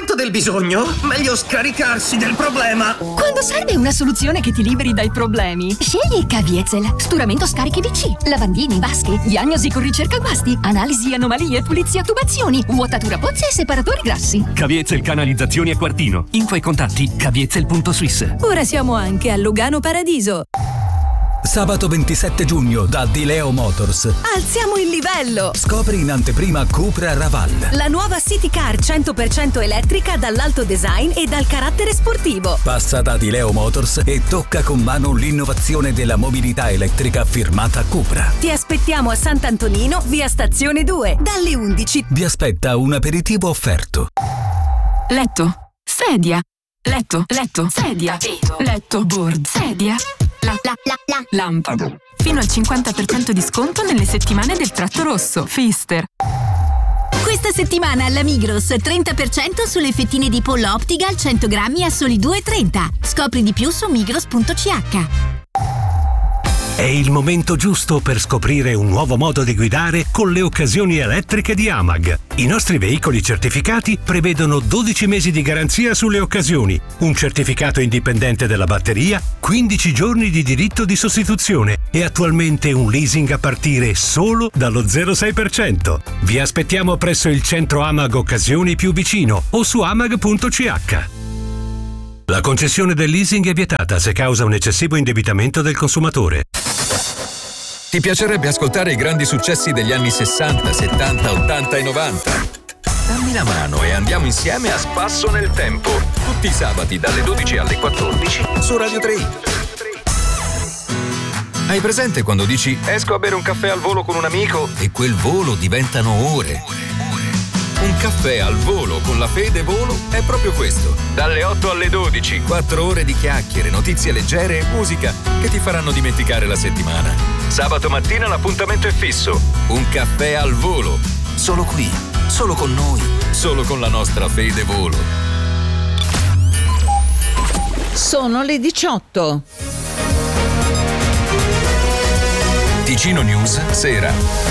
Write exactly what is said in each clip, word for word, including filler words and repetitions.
momento del bisogno, meglio scaricarsi del problema. Quando serve una soluzione che ti liberi dai problemi, scegli Caviezel. Sturamento scarichi V C, lavandini, vasche, diagnosi con ricerca guasti, analisi anomalie, pulizia tubazioni, vuotatura pozze e separatori grassi. Caviezel canalizzazioni a Quartino. Info e contatti caviezel punto swiss. Ora siamo anche a Lugano Paradiso. Sabato ventisette giugno da Di Leo Motors. Alziamo il livello! Scopri in anteprima Cupra Raval. La nuova City Car cento per cento elettrica dall'alto design e dal carattere sportivo. Passa da Di Leo Motors e tocca con mano l'innovazione della mobilità elettrica firmata Cupra. Ti aspettiamo a Sant'Antonino, via Stazione due, dalle undici. Vi aspetta un aperitivo offerto. Letto, sedia, letto, letto, sedia, letto, board, sedia. La, la, la, la. Lampada. Fino al cinquanta per cento di sconto nelle settimane del tratto rosso. Fister. Questa settimana alla Migros trenta per cento sulle fettine di pollo Optigal cento grammi a soli due e trenta. Scopri di più su migros punto c h. È il momento giusto per scoprire un nuovo modo di guidare con le occasioni elettriche di Amag. I nostri veicoli certificati prevedono dodici mesi di garanzia sulle occasioni, un certificato indipendente della batteria, quindici giorni di diritto di sostituzione e attualmente un leasing a partire solo dallo zero virgola sei per cento. Vi aspettiamo presso il centro Amag Occasioni più vicino o su amag punto c h. La concessione del leasing è vietata se causa un eccessivo indebitamento del consumatore. Ti piacerebbe ascoltare i grandi successi degli anni sessanta, settanta, ottanta e novanta? Dammi la mano e andiamo insieme a spasso nel tempo. Tutti i sabati dalle dodici alle quattordici su Radio tre. Hai presente quando dici esco a bere un caffè al volo con un amico e quel volo diventano ore? Un caffè al volo con la Fede Volo è proprio questo. Dalle otto alle dodici, quattro ore di chiacchiere, notizie leggere e musica che ti faranno dimenticare la settimana. Sabato mattina l'appuntamento è fisso. Un caffè al volo. Solo qui, solo con noi, solo con la nostra Fede Volo. Sono le diciotto. Ticino News, sera.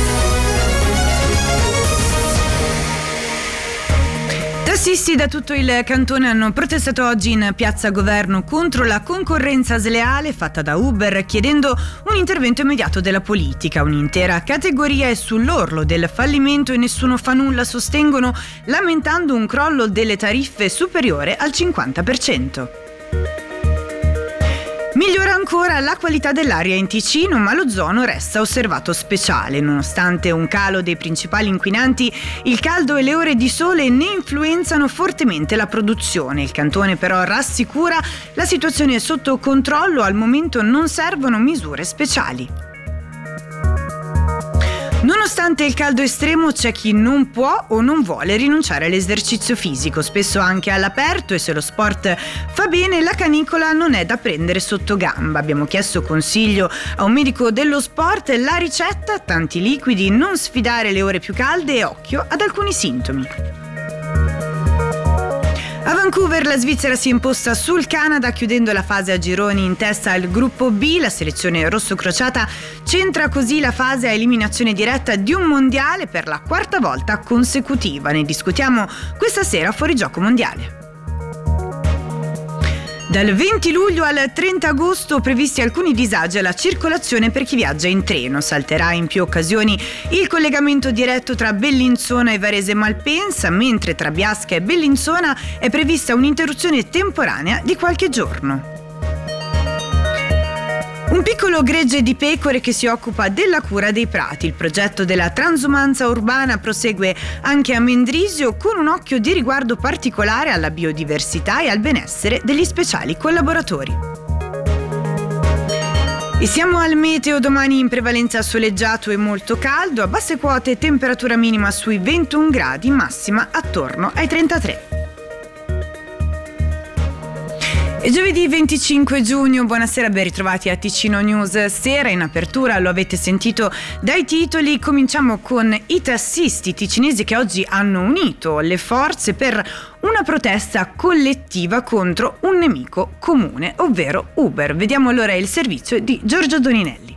Tassisti da tutto il cantone hanno protestato oggi in Piazza Governo contro la concorrenza sleale fatta da Uber, chiedendo un intervento immediato della politica. Un'intera categoria è sull'orlo del fallimento e nessuno fa nulla, sostengono, lamentando un crollo delle tariffe superiore al cinquanta per cento. Migliora ancora la qualità dell'aria in Ticino, ma l'ozono resta osservato speciale. Nonostante un calo dei principali inquinanti, il caldo e le ore di sole ne influenzano fortemente la produzione. Il cantone però rassicura: la situazione è sotto controllo, al momento non servono misure speciali. Nonostante il caldo estremo, c'è chi non può o non vuole rinunciare all'esercizio fisico, spesso anche all'aperto, e se lo sport fa bene, la canicola non è da prendere sotto gamba. Abbiamo chiesto consiglio a un medico dello sport, la ricetta: tanti liquidi, non sfidare le ore più calde e occhio ad alcuni sintomi. A Vancouver la Svizzera si è imposta sul Canada, chiudendo la fase a gironi in testa al gruppo B. La selezione rossocrociata centra così la fase a eliminazione diretta di un mondiale per la quarta volta consecutiva. Ne discutiamo questa sera a Fuorigioco Mondiale. Dal venti luglio al trenta agosto previsti alcuni disagi alla circolazione per chi viaggia in treno. Salterà in più occasioni il collegamento diretto tra Bellinzona e Varese Malpensa, mentre tra Biasca e Bellinzona è prevista un'interruzione temporanea di qualche giorno. Un piccolo gregge di pecore che si occupa della cura dei prati. Il progetto della transumanza urbana prosegue anche a Mendrisio, con un occhio di riguardo particolare alla biodiversità e al benessere degli speciali collaboratori. E siamo al meteo: domani in prevalenza soleggiato e molto caldo, a basse quote temperatura minima sui ventuno gradi, massima attorno ai trentatré. E giovedì venticinque giugno, buonasera, ben ritrovati a Ticino News Sera. In apertura lo avete sentito dai titoli, cominciamo con i tassisti ticinesi che oggi hanno unito le forze per una protesta collettiva contro un nemico comune, ovvero Uber. Vediamo allora il servizio di Giorgio Doninelli.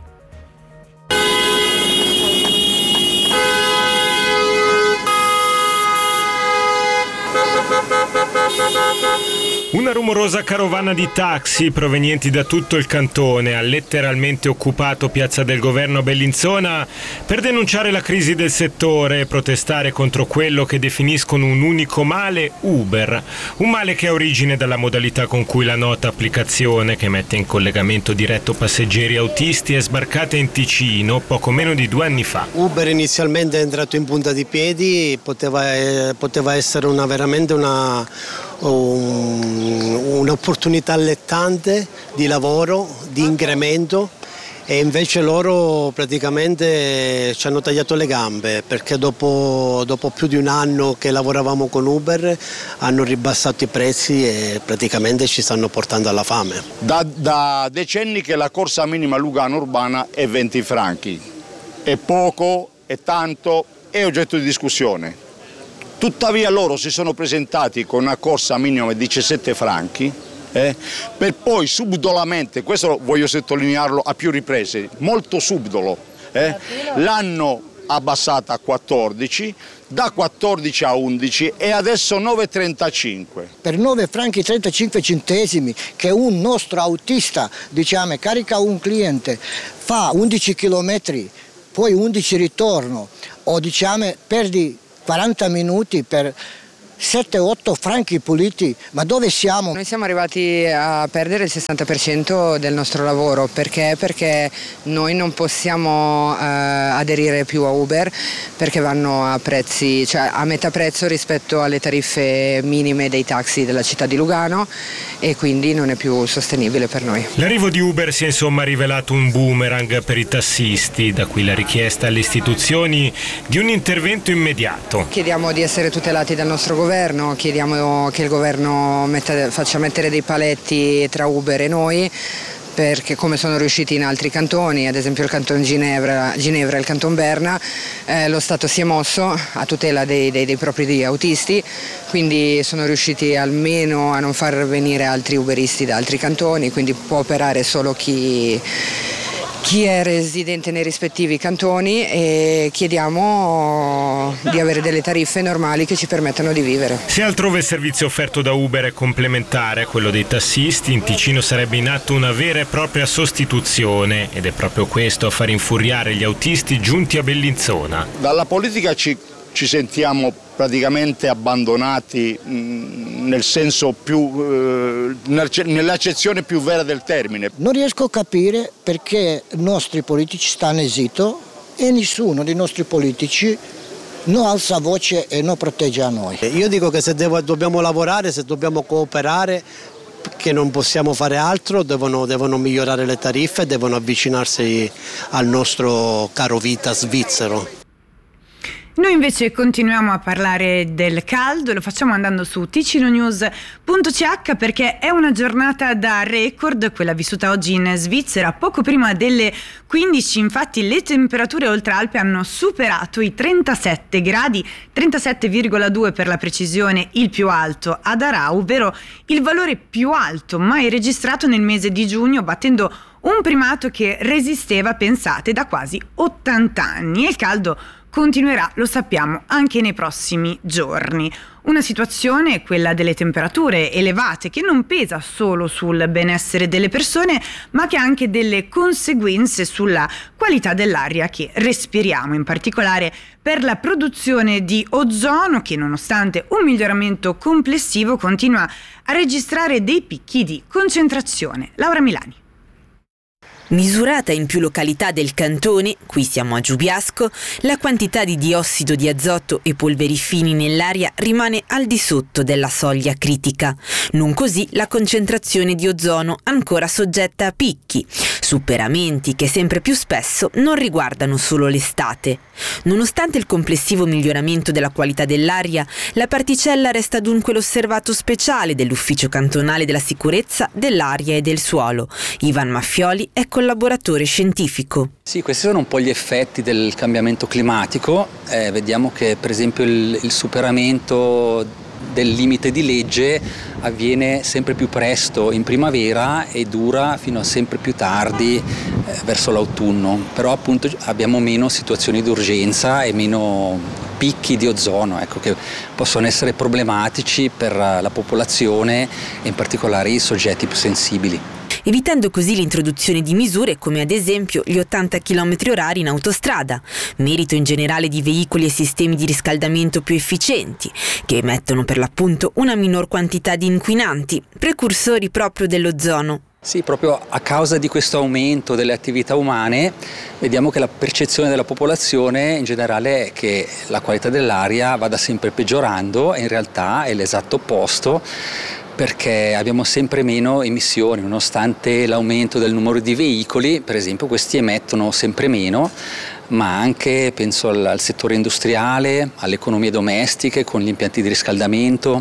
Una rumorosa carovana di taxi provenienti da tutto il cantone ha letteralmente occupato Piazza del Governo a Bellinzona per denunciare la crisi del settore e protestare contro quello che definiscono un unico male, Uber. Un male che ha origine dalla modalità con cui la nota applicazione, che mette in collegamento diretto passeggeri autisti, è sbarcata in Ticino poco meno di due anni fa. Uber inizialmente è entrato in punta di piedi, poteva, eh, poteva essere una, veramente una... Un, un'opportunità allettante di lavoro, di incremento, e invece loro praticamente ci hanno tagliato le gambe, perché dopo, dopo più di un anno che lavoravamo con Uber hanno ribassato i prezzi e praticamente ci stanno portando alla fame. Da, da decenni che la corsa minima Lugano urbana è venti franchi, è poco, è tanto, è oggetto di discussione. Tuttavia loro si sono presentati con una corsa minima di diciassette franchi eh, per poi subdolamente, questo voglio sottolinearlo a più riprese, molto subdolo, eh, l'hanno abbassata a quattordici, da quattordici a undici e adesso nove virgola trentacinque. Per nove franchi e trentacinque centesimi che un nostro autista, diciamo, carica un cliente, fa undici chilometri, poi undici ritorno, o diciamo perdi quaranta minuti per sette otto franchi puliti, ma dove siamo? Noi siamo arrivati a perdere il sessanta per cento del nostro lavoro, perché? Perché noi non possiamo eh, aderire più a Uber, perché vanno a prezzi, cioè a metà prezzo rispetto alle tariffe minime dei taxi della città di Lugano, e quindi non è più sostenibile per noi. L'arrivo di Uber si è insomma rivelato un boomerang per i tassisti, da qui la richiesta alle istituzioni di un intervento immediato. Chiediamo di essere tutelati dal nostro governo, chiediamo che il governo metta, faccia mettere dei paletti tra Uber e noi, perché come sono riusciti in altri cantoni, ad esempio il canton Ginevra, Ginevra e il canton Berna, eh, lo Stato si è mosso a tutela dei, dei, dei propri autisti, quindi sono riusciti almeno a non far venire altri uberisti da altri cantoni, quindi può operare solo chi... chi è residente nei rispettivi cantoni, e chiediamo di avere delle tariffe normali che ci permettano di vivere. Se altrove il servizio offerto da Uber è complementare a quello dei tassisti, in Ticino sarebbe in atto una vera e propria sostituzione, ed è proprio questo a far infuriare gli autisti giunti a Bellinzona. Dalla politica ci, ci sentiamo praticamente abbandonati mh, nel senso più, eh, nell'accezione più vera del termine. Non riesco a capire perché i nostri politici stanno zitto e nessuno dei nostri politici non alza voce e non protegge a noi. Io dico che se devo, dobbiamo lavorare, se dobbiamo cooperare, che non possiamo fare altro, devono, devono migliorare le tariffe, devono avvicinarsi al nostro caro vita svizzero. Noi invece continuiamo a parlare del caldo e lo facciamo andando su ticino news punto c h, perché è una giornata da record, quella vissuta oggi in Svizzera. Poco prima delle quindici, infatti, le temperature oltre Alpe hanno superato i trentasette gradi, trentasette virgola due per la precisione, il più alto ad Arau, ovvero il valore più alto mai registrato nel mese di giugno, battendo un primato che resisteva, pensate, da quasi ottanta anni. E il caldo continuerà, lo sappiamo, anche nei prossimi giorni. Una situazione, quella delle temperature elevate, che non pesa solo sul benessere delle persone, ma che ha anche delle conseguenze sulla qualità dell'aria che respiriamo, in particolare per la produzione di ozono, che nonostante un miglioramento complessivo continua a registrare dei picchi di concentrazione. Laura Milani. Misurata in più località del cantone, qui siamo a Giubiasco, la quantità di diossido di azoto e polveri fini nell'aria rimane al di sotto della soglia critica. Non così la concentrazione di ozono, ancora soggetta a picchi, superamenti che sempre più spesso non riguardano solo l'estate. Nonostante il complessivo miglioramento della qualità dell'aria, la particella resta dunque l'osservato speciale dell'Ufficio Cantonale della Sicurezza dell'Aria e del Suolo. Ivan Maffioli è collaboratore scientifico. Sì, questi sono un po' gli effetti del cambiamento climatico. Eh, vediamo che per esempio il, il superamento del limite di legge avviene sempre più presto in primavera e dura fino a sempre più tardi eh, verso l'autunno, però appunto abbiamo meno situazioni d'urgenza e meno picchi di ozono, ecco, che possono essere problematici per la popolazione e in particolare i soggetti più sensibili. Evitando così l'introduzione di misure come ad esempio gli ottanta chilometri orari in autostrada, merito in generale di veicoli e sistemi di riscaldamento più efficienti, che emettono per l'appunto una minor quantità di inquinanti, precursori proprio dell'ozono. Sì, proprio a causa di questo aumento delle attività umane vediamo che la percezione della popolazione in generale è che la qualità dell'aria vada sempre peggiorando e in realtà è l'esatto opposto, perché abbiamo sempre meno emissioni, nonostante l'aumento del numero di veicoli, per esempio questi emettono sempre meno, ma anche penso al, al settore industriale, alle economie domestiche con gli impianti di riscaldamento,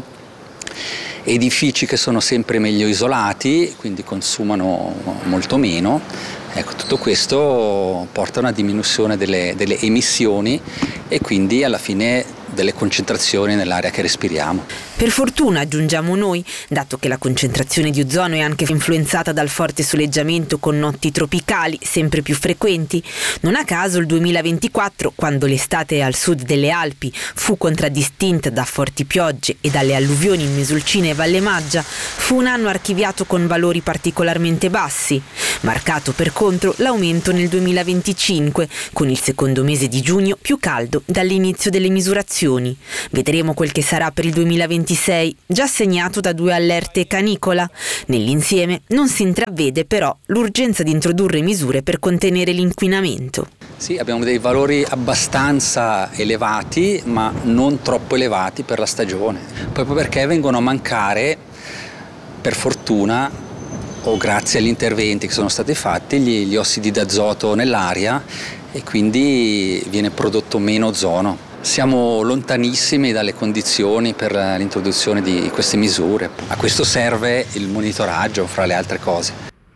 edifici che sono sempre meglio isolati, quindi consumano molto meno. Ecco, tutto questo porta a una diminuzione delle, delle emissioni e quindi alla fine delle concentrazioni nell'aria che respiriamo. Per fortuna, aggiungiamo noi, dato che la concentrazione di ozono è anche influenzata dal forte soleggiamento con notti tropicali sempre più frequenti, non a caso il duemilaventiquattro, quando l'estate al sud delle Alpi fu contraddistinta da forti piogge e dalle alluvioni in Mesolcina e Valle Maggia, fu un anno archiviato con valori particolarmente bassi, marcato per contro l'aumento nel duemilaventicinque, con il secondo mese di giugno più caldo dall'inizio delle misurazioni. Vedremo quel che sarà per il duemilaventisei, già segnato da due allerte canicola. Nell'insieme non si intravede però l'urgenza di introdurre misure per contenere l'inquinamento. Sì, abbiamo dei valori abbastanza elevati, ma non troppo elevati per la stagione, proprio perché vengono a mancare, per fortuna, o grazie agli interventi che sono stati fatti, gli, gli ossidi d'azoto nell'aria e quindi viene prodotto meno ozono. Siamo lontanissimi dalle condizioni per l'introduzione di queste misure. A questo serve il monitoraggio, fra le altre cose.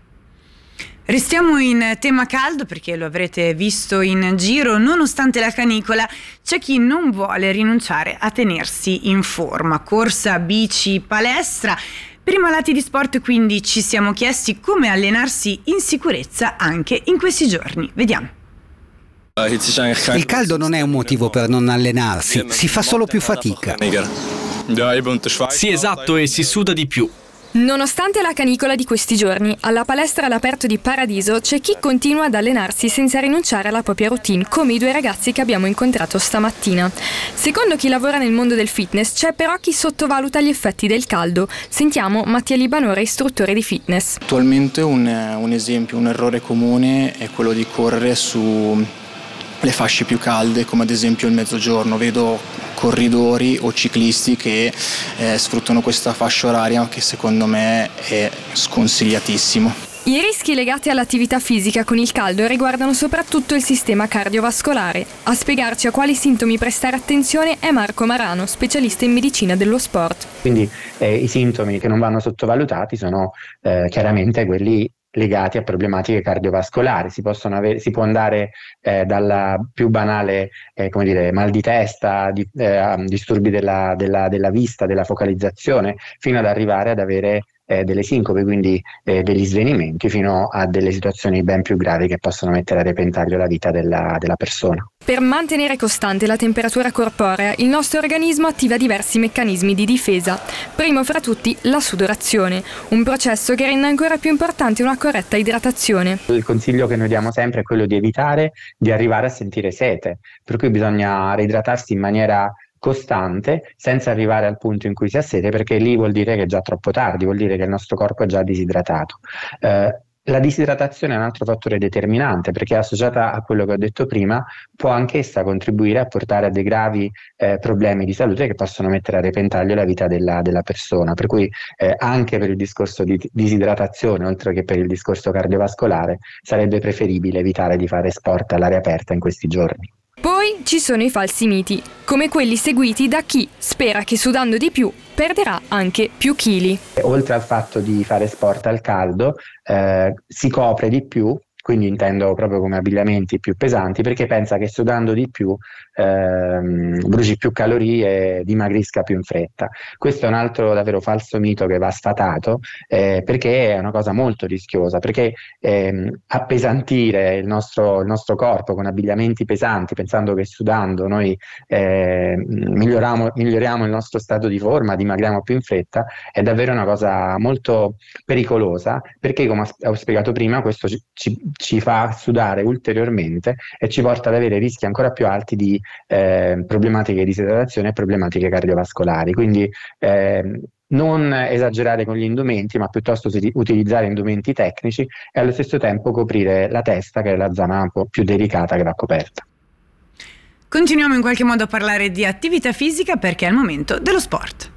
Restiamo in tema caldo perché lo avrete visto in giro, nonostante la canicola c'è chi non vuole rinunciare a tenersi in forma. Corsa, bici, palestra. Per i malati di sport quindi ci siamo chiesti come allenarsi in sicurezza anche in questi giorni. Vediamo. Il caldo non è un motivo per non allenarsi, si fa solo più fatica. Sì, esatto, e si suda di più. Nonostante la canicola di questi giorni, alla palestra all'aperto di Paradiso c'è chi continua ad allenarsi senza rinunciare alla propria routine, come i due ragazzi che abbiamo incontrato stamattina. Secondo chi lavora nel mondo del fitness, c'è però chi sottovaluta gli effetti del caldo. Sentiamo Mattia Libanore, istruttore di fitness. Attualmente un, un esempio, un errore comune è quello di correre su le fasce più calde, come ad esempio il mezzogiorno. Vedo corridori o ciclisti che eh, sfruttano questa fascia oraria, che secondo me è sconsigliatissimo. I rischi legati all'attività fisica con il caldo riguardano soprattutto il sistema cardiovascolare. A spiegarci a quali sintomi prestare attenzione è Marco Marano, specialista in medicina dello sport. Quindi eh, i sintomi che non vanno sottovalutati sono eh, chiaramente quelli legati a problematiche cardiovascolari. Si possono avere, si può andare eh, dalla più banale eh, come dire, mal di testa, di, eh, disturbi della, della, della vista, della focalizzazione, fino ad arrivare ad avere eh, delle sincope, quindi eh, degli svenimenti, fino a delle situazioni ben più gravi che possono mettere a repentaglio la vita della, della persona. Per mantenere costante la temperatura corporea, il nostro organismo attiva diversi meccanismi di difesa. Primo fra tutti la sudorazione, un processo che rende ancora più importante una corretta idratazione. Il consiglio che noi diamo sempre è quello di evitare di arrivare a sentire sete, per cui bisogna reidratarsi in maniera costante senza arrivare al punto in cui si ha sete, perché lì vuol dire che è già troppo tardi, vuol dire che il nostro corpo è già disidratato. Eh, La disidratazione è un altro fattore determinante, perché associata a quello che ho detto prima può anch'essa contribuire a portare a dei gravi eh, problemi di salute che possono mettere a repentaglio la vita della, della persona, per cui eh, anche per il discorso di disidratazione, oltre che per il discorso cardiovascolare, sarebbe preferibile evitare di fare sport all'aria aperta in questi giorni. Poi ci sono i falsi miti, come quelli seguiti da chi spera che sudando di più perderà anche più chili. Oltre al fatto di fare sport al caldo, eh, si copre di più, quindi intendo proprio come abbigliamenti più pesanti, perché pensa che sudando di più ehm, bruci più calorie, dimagrisca più in fretta. Questo è un altro davvero falso mito che va sfatato, eh, perché è una cosa molto rischiosa, perché ehm, appesantire il nostro, il nostro corpo con abbigliamenti pesanti, pensando che sudando noi eh, miglioriamo, miglioriamo il nostro stato di forma, dimagriamo più in fretta, è davvero una cosa molto pericolosa, perché come ho spiegato prima questo ci, ci, ci fa sudare ulteriormente e ci porta ad avere rischi ancora più alti di eh, problematiche di disidratazione e problematiche cardiovascolari. Quindi eh, non esagerare con gli indumenti, ma piuttosto utilizzare indumenti tecnici e allo stesso tempo coprire la testa, che è la zona un po' più delicata che va coperta. Continuiamo in qualche modo a parlare di attività fisica, perché è il momento dello sport.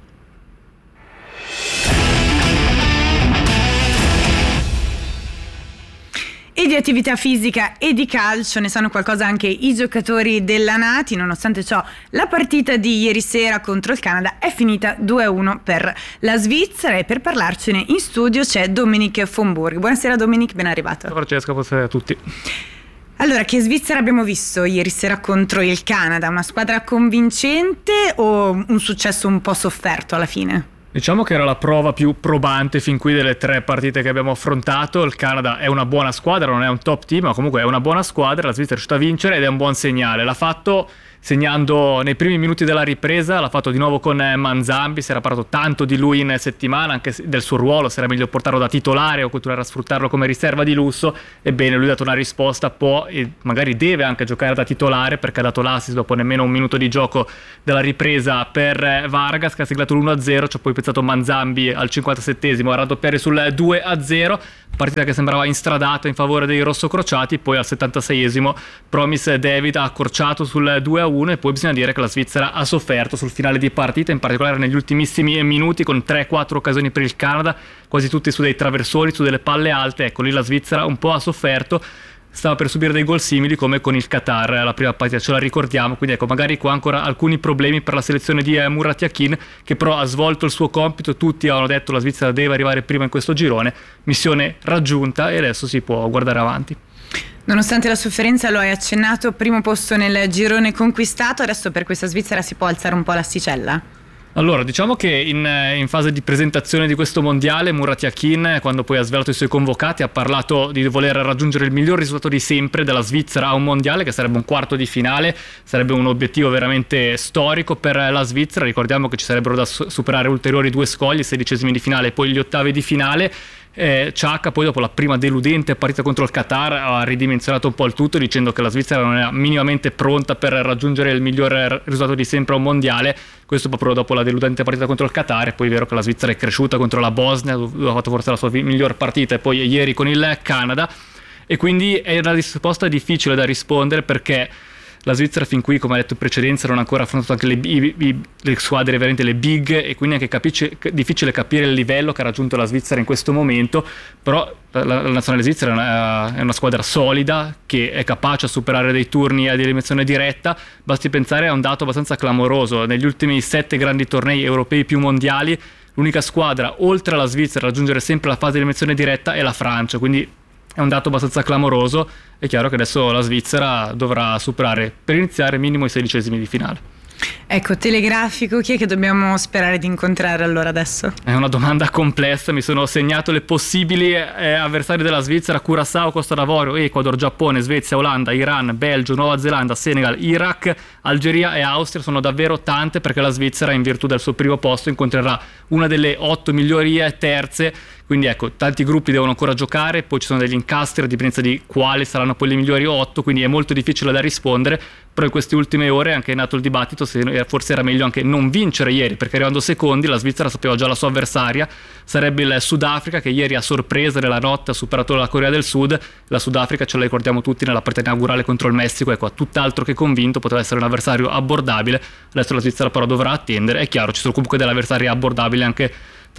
E di attività fisica e di calcio ne sanno qualcosa anche i giocatori della Nati. Nonostante ciò, la partita di ieri sera contro il Canada è finita due a uno per la Svizzera, e per parlarcene in studio c'è Dominic Fonburg. Buonasera Dominic, ben arrivato. Ciao Francesca, buonasera a tutti. Allora, che Svizzera abbiamo visto ieri sera contro il Canada? Una squadra convincente o un successo un po' sofferto alla fine? Diciamo che era la prova più probante fin qui delle tre partite che abbiamo affrontato. Il Canada è una buona squadra, non è un top team, ma comunque è una buona squadra. La Svizzera è riuscita a vincere ed è un buon segnale. L'ha fatto segnando nei primi minuti della ripresa, l'ha fatto di nuovo con Manzambi. Si era parlato tanto di lui in settimana, anche del suo ruolo, se era meglio portarlo da titolare o continuare a sfruttarlo come riserva di lusso. Ebbene, lui ha dato una risposta, può e magari deve anche giocare da titolare, perché ha dato l'assist dopo nemmeno un minuto di gioco della ripresa per Vargas, che ha siglato l'uno a zero. Ci ha poi pensato Manzambi al cinquantasettesimo a raddoppiare sul due a zero, partita che sembrava instradata in favore dei rossocrociati. Poi al settantaseiesimo Promise David ha accorciato sul due a uno, e poi bisogna dire che la Svizzera ha sofferto sul finale di partita, in particolare negli ultimissimi minuti, con tre quattro occasioni per il Canada, quasi tutti su dei traversoni, su delle palle alte. Ecco, lì la Svizzera un po' ha sofferto, stava per subire dei gol simili come con il Qatar la prima partita, ce la ricordiamo. Quindi ecco, magari qua ancora alcuni problemi per la selezione di Murat Yakin, che però ha svolto il suo compito. Tutti avevano detto la Svizzera deve arrivare prima in questo girone, missione raggiunta, e adesso si può guardare avanti. Nonostante la sofferenza, lo hai accennato, primo posto nel girone conquistato, adesso per questa Svizzera si può alzare un po' l'asticella? Allora, diciamo che in, in fase di presentazione di questo mondiale Murat Yakin, quando poi ha svelato i suoi convocati, ha parlato di voler raggiungere il miglior risultato di sempre della Svizzera a un mondiale, che sarebbe un quarto di finale. Sarebbe un obiettivo veramente storico per la Svizzera. Ricordiamo che ci sarebbero da superare ulteriori due scogli, i sedicesimi di finale e poi gli ottavi di finale. Eh, Ciacca poi, dopo la prima deludente partita contro il Qatar, ha ridimensionato un po' il tutto, dicendo che la Svizzera non era minimamente pronta per raggiungere il miglior risultato di sempre a un mondiale. Questo proprio dopo la deludente partita contro il Qatar. E poi è vero che la Svizzera è cresciuta contro la Bosnia, ha fatto forse la sua miglior partita, e poi ieri con il Canada, e quindi è una risposta difficile da rispondere, perché la Svizzera fin qui, come ha detto in precedenza, non ha ancora affrontato anche le, i, i, le squadre veramente, le big, e quindi è anche capisce, difficile capire il livello che ha raggiunto la Svizzera in questo momento. Però la, la nazionale svizzera è una, è una squadra solida, che è capace a superare dei turni ad eliminazione diretta. Basti pensare a un dato abbastanza clamoroso: negli ultimi sette grandi tornei europei più mondiali, l'unica squadra oltre alla Svizzera a raggiungere sempre la fase di eliminazione diretta è la Francia, quindi è un dato abbastanza clamoroso. È chiaro che adesso la Svizzera dovrà superare, per iniziare, minimo i sedicesimi di finale. Ecco, telegrafico, chi è che dobbiamo sperare di incontrare allora adesso? È una domanda complessa, mi sono segnato le possibili eh, avversari della Svizzera: Curaçao, Costa d'Avorio, Ecuador, Giappone, Svezia, Olanda, Iran, Belgio, Nuova Zelanda, Senegal, Iraq, Algeria e Austria. Sono davvero tante, perché la Svizzera, in virtù del suo primo posto, incontrerà una delle otto migliori terze. Quindi ecco, tanti gruppi devono ancora giocare, poi ci sono degli incastri a dipendenza di quali saranno poi le migliori otto, quindi è molto difficile da rispondere. Però in queste ultime ore è anche nato il dibattito se forse era meglio anche non vincere ieri, perché arrivando secondi la Svizzera sapeva già la sua avversaria, sarebbe il Sudafrica, che ieri a sorpresa nella notte ha superato la Corea del Sud. La Sudafrica ce la ricordiamo tutti nella partita inaugurale contro il Messico, ecco, tutt'altro che convinto, poteva essere un avversario abbordabile. Adesso la Svizzera però dovrà attendere. È chiaro, ci sono comunque delle avversarie abbordabili anche tra le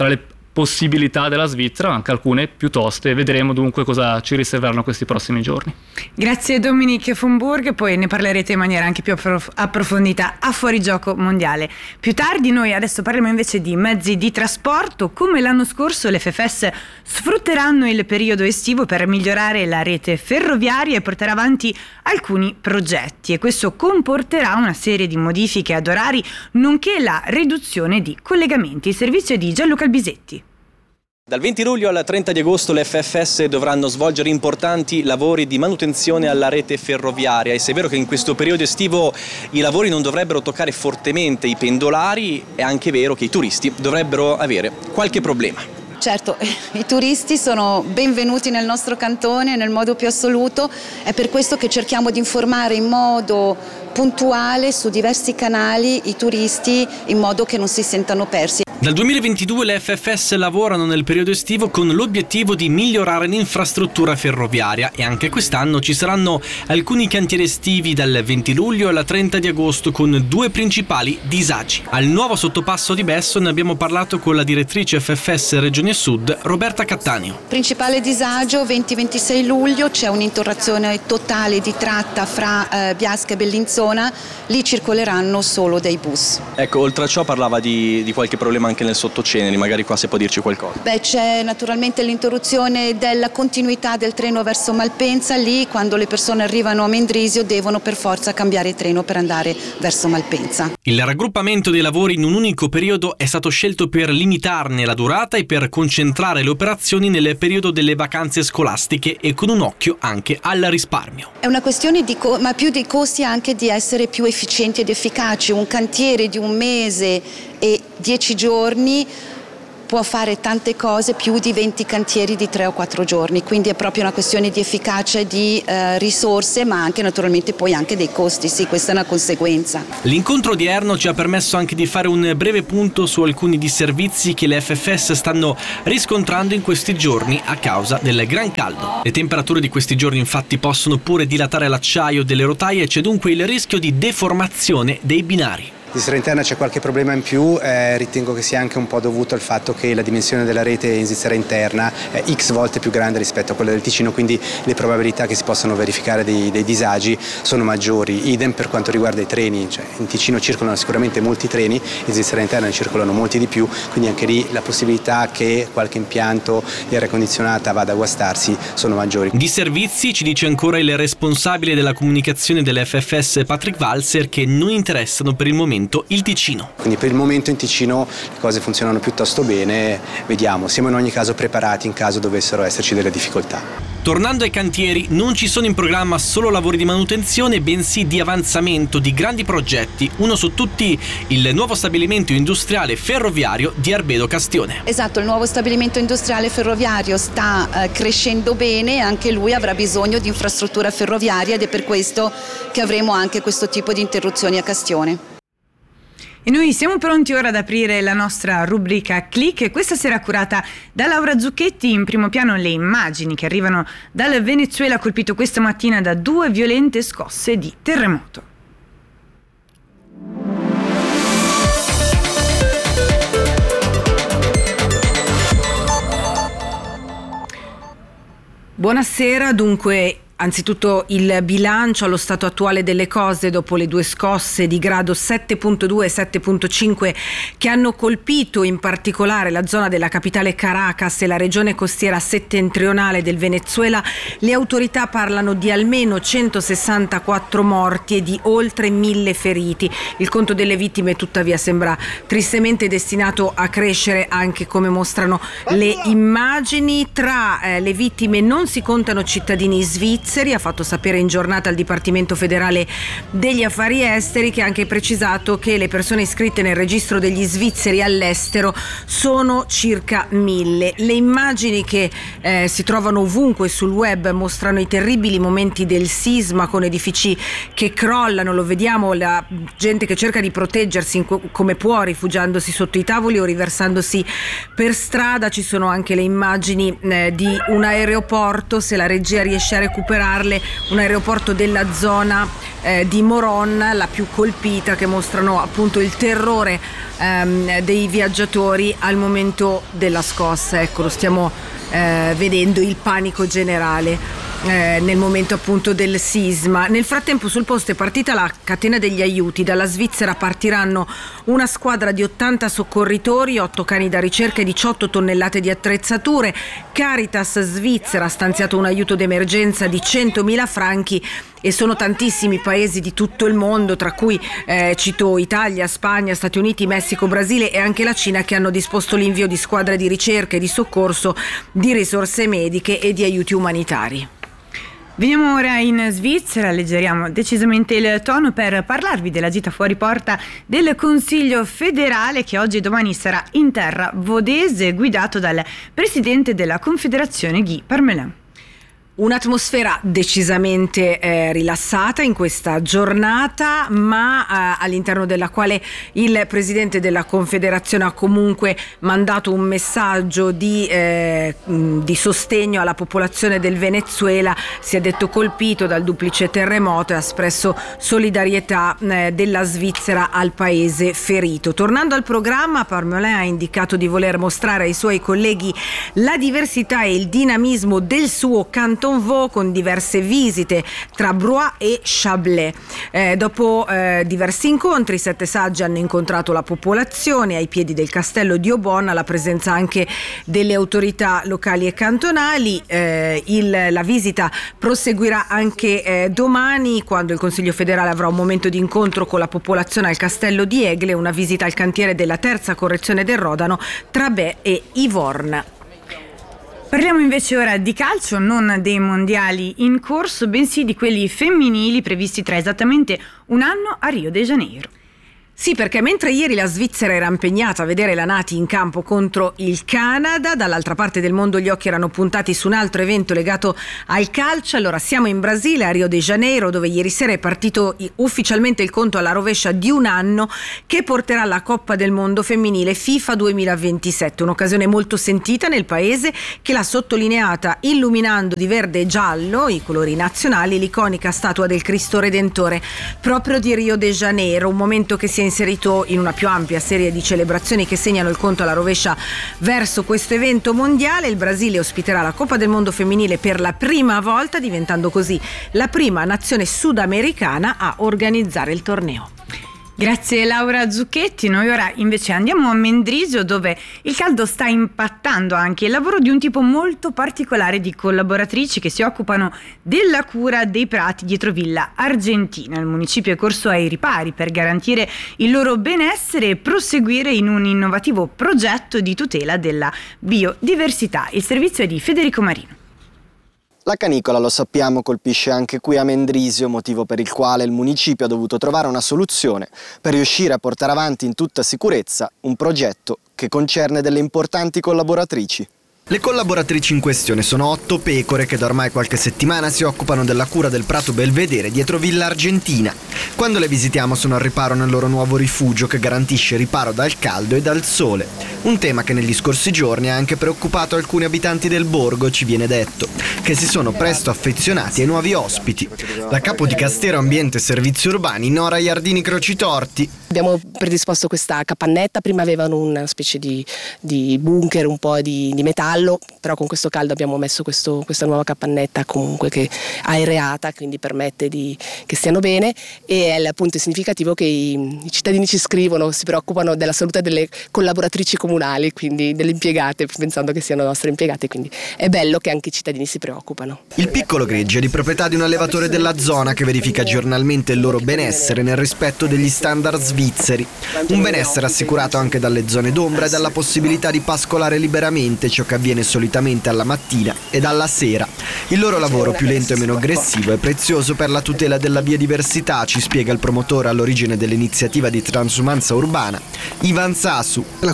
possibilità della Svizzera, ma anche alcune più toste. Vedremo dunque cosa ci riserveranno questi prossimi giorni. Grazie Dominique von Burg, poi ne parlerete in maniera anche più approf- approfondita a Fuorigioco Mondiale. Più tardi noi adesso parliamo invece di mezzi di trasporto. Come l'anno scorso le F F S sfrutteranno il periodo estivo per migliorare la rete ferroviaria e portare avanti alcuni progetti, e questo comporterà una serie di modifiche ad orari nonché la riduzione di collegamenti. Il servizio è di Gianluca Albisetti. Dal venti luglio al trenta di agosto le F F S dovranno svolgere importanti lavori di manutenzione alla rete ferroviaria, e se è vero che in questo periodo estivo i lavori non dovrebbero toccare fortemente i pendolari, è anche vero che i turisti dovrebbero avere qualche problema. Certo, i turisti sono benvenuti nel nostro cantone nel modo più assoluto, è per questo che cerchiamo di informare in modo puntuale su diversi canali i turisti in modo che non si sentano persi. Dal duemilaventidue le F F S lavorano nel periodo estivo con l'obiettivo di migliorare l'infrastruttura ferroviaria, e anche quest'anno ci saranno alcuni cantieri estivi dal venti luglio al trenta di agosto con due principali disagi. Al nuovo sottopasso di Besso ne abbiamo parlato con la direttrice F F S Regione Sud, Roberta Cattaneo. Principale disagio venti ventisei luglio, c'è un'interruzione totale di tratta fra eh, Biasca e Bellinzona, lì circoleranno solo dei bus. Ecco, oltre a ciò parlava di, di qualche problema anche nel sottoceneri, magari qua se può dirci qualcosa. Beh, c'è naturalmente l'interruzione della continuità del treno verso Malpensa, lì quando le persone arrivano a Mendrisio devono per forza cambiare treno per andare verso Malpensa. Il raggruppamento dei lavori in un unico periodo è stato scelto per limitarne la durata e per concentrare le operazioni nel periodo delle vacanze scolastiche, e con un occhio anche al risparmio. È una questione di co- ma più dei costi anche di essere più efficienti ed efficaci. Un cantiere di un mese e dieci giorni può fare tante cose, più di venti cantieri di tre o quattro giorni, quindi è proprio una questione di efficacia e di eh, risorse, ma anche naturalmente poi anche dei costi, sì, questa è una conseguenza. L'incontro odierno ci ha permesso anche di fare un breve punto su alcuni disservizi che le F F S stanno riscontrando in questi giorni a causa del gran caldo. Le temperature di questi giorni infatti possono pure dilatare l'acciaio delle rotaie, e c'è dunque il rischio di deformazione dei binari. Di Svizzera interna c'è qualche problema in più, eh, ritengo che sia anche un po' dovuto al fatto che la dimensione della rete in Svizzera interna è x volte più grande rispetto a quella del Ticino, quindi le probabilità che si possano verificare dei, dei disagi sono maggiori. Idem per quanto riguarda i treni, cioè in Ticino circolano sicuramente molti treni, in Svizzera interna ne circolano molti di più, quindi anche lì la possibilità che qualche impianto di aria condizionata vada a guastarsi sono maggiori. Di servizi ci dice ancora il responsabile della comunicazione delle F F S Patrick Walser, che non interessano per il momento il Ticino. Quindi per il momento in Ticino le cose funzionano piuttosto bene, vediamo, siamo in ogni caso preparati in caso dovessero esserci delle difficoltà. Tornando ai cantieri, non ci sono in programma solo lavori di manutenzione, bensì di avanzamento di grandi progetti, uno su tutti il nuovo stabilimento industriale ferroviario di Arbedo Castione. Esatto, il nuovo stabilimento industriale ferroviario sta eh, crescendo bene, anche lui avrà bisogno di infrastruttura ferroviaria, ed è per questo che avremo anche questo tipo di interruzioni a Castione. E noi siamo pronti ora ad aprire la nostra rubrica Click, e questa sera curata da Laura Zucchetti. In primo piano le immagini che arrivano dal Venezuela, colpito questa mattina da due violente scosse di terremoto. Buonasera, dunque anzitutto il bilancio allo stato attuale delle cose dopo le due scosse di grado sette virgola due e sette virgola cinque che hanno colpito in particolare la zona della capitale Caracas e la regione costiera settentrionale del Venezuela. Le autorità parlano di almeno centosessantaquattro morti e di oltre mille feriti. Il conto delle vittime tuttavia sembra tristemente destinato a crescere, anche come mostrano le immagini. Tra eh, le vittime non si contano cittadini svizzeri. Ha fatto sapere in giornata il Dipartimento federale degli affari esteri, che ha anche precisato che le persone iscritte nel registro degli svizzeri all'estero sono circa mille. Le immagini che eh, si trovano ovunque sul web mostrano i terribili momenti del sisma, con edifici che crollano, lo vediamo, la gente che cerca di proteggersi in co- come può, rifugiandosi sotto i tavoli o riversandosi per strada. Ci sono anche le immagini eh, di un aeroporto, se la regia riesce a recuperare recuperarle, un aeroporto della zona eh, di Moron, la più colpita, che mostrano appunto il terrore ehm, dei viaggiatori al momento della scossa. Ecco, lo stiamo eh, vedendo, il panico generale Eh, nel momento appunto del sisma. Nel frattempo sul posto è partita la catena degli aiuti. Dalla Svizzera partiranno una squadra di ottanta soccorritori, otto cani da ricerca e diciotto tonnellate di attrezzature. Caritas Svizzera ha stanziato un aiuto d'emergenza di centomila franchi e sono tantissimi paesi di tutto il mondo, tra cui eh, cito Italia, Spagna, Stati Uniti, Messico, Brasile e anche la Cina, che hanno disposto l'invio di squadre di ricerca e di soccorso, di risorse mediche e di aiuti umanitari. Veniamo ora in Svizzera, alleggeriamo decisamente il tono per parlarvi della gita fuori porta del Consiglio federale, che oggi e domani sarà in terra vodese, guidato dal presidente della Confederazione Guy Parmelin. Un'atmosfera decisamente eh, rilassata in questa giornata, ma eh, all'interno della quale il presidente della Confederazione ha comunque mandato un messaggio di, eh, di sostegno alla popolazione del Venezuela. Si è detto colpito dal duplice terremoto e ha espresso solidarietà eh, della Svizzera al paese ferito. Tornando al programma, Parmelin ha indicato di voler mostrare ai suoi colleghi la diversità e il dinamismo del suo canton Vaud, con diverse visite tra Blois e Chablais. Eh, dopo eh, diversi incontri, i sette saggi hanno incontrato la popolazione ai piedi del castello di Aubonne, alla presenza anche delle autorità locali e cantonali. Eh, il, la visita proseguirà anche eh, domani, quando il Consiglio federale avrà un momento di incontro con la popolazione al castello di Aigle, una visita al cantiere della terza correzione del Rodano tra Bay e Yvorne. Parliamo invece ora di calcio, non dei mondiali in corso, bensì di quelli femminili previsti tra esattamente un anno a Rio de Janeiro. Sì, perché mentre ieri la Svizzera era impegnata a vedere la Nati in campo contro il Canada, dall'altra parte del mondo gli occhi erano puntati su un altro evento legato al calcio. Allora siamo in Brasile, a Rio de Janeiro, dove ieri sera è partito ufficialmente il conto alla rovescia di un anno che porterà la Coppa del Mondo femminile FIFA duemilaventisette, un'occasione molto sentita nel paese, che l'ha sottolineata illuminando di verde e giallo, i colori nazionali, l'iconica statua del Cristo Redentore proprio di Rio de Janeiro, un momento che si è inserito in una più ampia serie di celebrazioni che segnano il conto alla rovescia verso questo evento mondiale. Il Brasile ospiterà la Coppa del Mondo femminile per la prima volta, diventando così la prima nazione sudamericana a organizzare il torneo. Grazie Laura Zucchetti. Noi ora invece andiamo a Mendrisio, dove il caldo sta impattando anche il lavoro di un tipo molto particolare di collaboratrici che si occupano della cura dei prati dietro Villa Argentina. Il municipio è corso ai ripari per garantire il loro benessere e proseguire in un innovativo progetto di tutela della biodiversità. Il servizio è di Federico Marino. La canicola, lo sappiamo, colpisce anche qui a Mendrisio, motivo per il quale il municipio ha dovuto trovare una soluzione per riuscire a portare avanti in tutta sicurezza un progetto che concerne delle importanti collaboratrici. Le collaboratrici in questione sono otto pecore che da ormai qualche settimana si occupano della cura del prato Belvedere dietro Villa Argentina. Quando le visitiamo sono al riparo nel loro nuovo rifugio che garantisce riparo dal caldo e dal sole. Un tema che negli scorsi giorni ha anche preoccupato alcuni abitanti del borgo, ci viene detto, che si sono presto affezionati ai nuovi ospiti. La capo di Castero Ambiente e Servizi Urbani, Nora Iardini Crocitorti. Abbiamo predisposto questa capannetta, prima avevano una specie di, di bunker un po' di, di metallo, però con questo caldo abbiamo messo questo, questa nuova capannetta comunque che aereata, quindi permette di, che stiano bene, e è appunto significativo che i, i cittadini ci scrivono, si preoccupano della salute delle collaboratrici comunali, quindi delle impiegate, pensando che siano nostre impiegate, quindi è bello che anche i cittadini si preoccupano. Il piccolo gregge è di proprietà di un allevatore della zona che verifica giornalmente il loro benessere nel rispetto degli standard svizzeri. Un benessere assicurato anche dalle zone d'ombra e dalla possibilità di pascolare liberamente, ciò che avviene solitamente alla mattina e alla sera. Il loro lavoro, più lento e meno aggressivo, è prezioso per la tutela della biodiversità, ci spiega il promotore all'origine dell'iniziativa di transumanza urbana, Ivan Sasu. La cosa più importante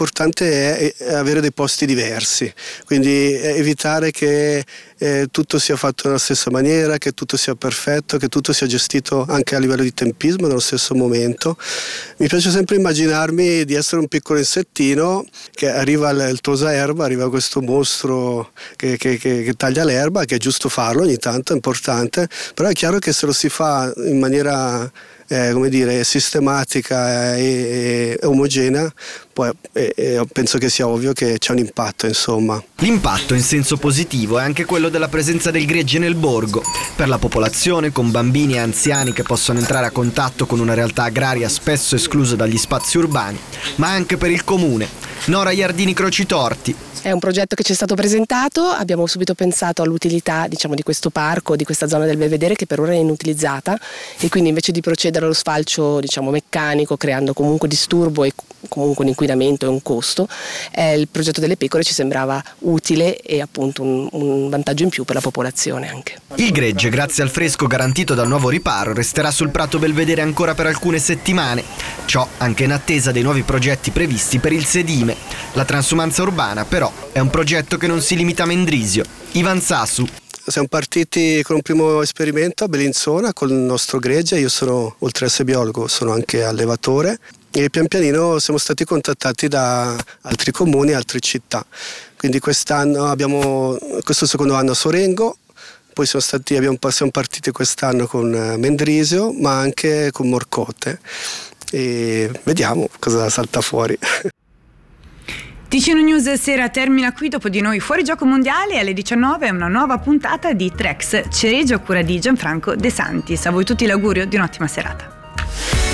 l'importante è avere dei posti diversi, quindi evitare che eh, tutto sia fatto nella stessa maniera, che tutto sia perfetto, che tutto sia gestito anche a livello di tempismo nello stesso momento. Mi piace sempre immaginarmi di essere un piccolo insettino che arriva il, il tosaerba, arriva questo mostro che, che, che, che taglia l'erba, che è giusto farlo ogni tanto, è importante, però è chiaro che se lo si fa in maniera Eh, come dire, sistematica e, e omogenea, poi eh, eh, penso che sia ovvio che c'è un impatto, insomma. L'impatto in senso positivo è anche quello della presenza del gregge nel borgo, per la popolazione, con bambini e anziani che possono entrare a contatto con una realtà agraria spesso esclusa dagli spazi urbani, ma anche per il comune. Nora Iardini Crocitorti. È un progetto che ci è stato presentato, abbiamo subito pensato all'utilità, diciamo, di questo parco, di questa zona del Belvedere che per ora è inutilizzata, e quindi invece di procedere allo sfalcio, diciamo, meccanico, creando comunque disturbo e comunque un inquinamento e un costo, eh, il progetto delle pecore ci sembrava utile e appunto un, un vantaggio in più per la popolazione anche. Il gregge, grazie al fresco garantito dal nuovo riparo, resterà sul Prato Belvedere ancora per alcune settimane, ciò anche in attesa dei nuovi progetti previsti per il sedime. La transumanza urbana però è un progetto che non si limita a Mendrisio. Ivan Sassu. Siamo partiti con un primo esperimento a Bellinzona con il nostro gregge. Io sono, oltre a essere biologo, sono anche allevatore, e pian pianino siamo stati contattati da altri comuni, altre città. Quindi quest'anno abbiamo, questo è il secondo anno a Sorengo, poi siamo, stati, abbiamo, siamo partiti quest'anno con Mendrisio, ma anche con Morcote, e vediamo cosa salta fuori. Ticino News sera termina qui, dopo di noi Fuori Gioco Mondiale alle diciannove, una nuova puntata di Trex Cereggio a cura di Gianfranco De Santis. A voi tutti l'augurio di un'ottima serata.